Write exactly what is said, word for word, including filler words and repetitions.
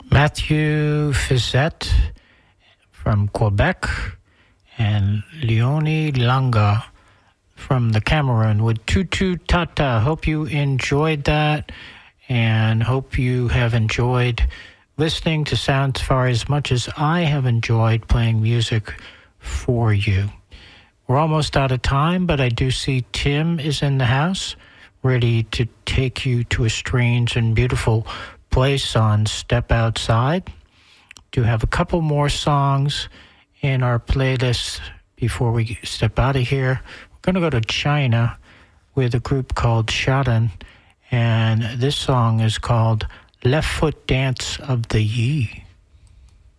Matthew Fizette from Quebec and Leonie Langa from the Cameroon with Tutu Tata. Hope you enjoyed that and hope you have enjoyed listening to Sound Safari as much as I have enjoyed playing music for you. We're almost out of time, but I do see Tim is in the house, ready to take you to a strange and beautiful place on Step Outside. Do have a couple more songs in our playlist before we step out of here. We're going to go to China with a group called Shadan, and this song is called Left Foot Dance of the Yi.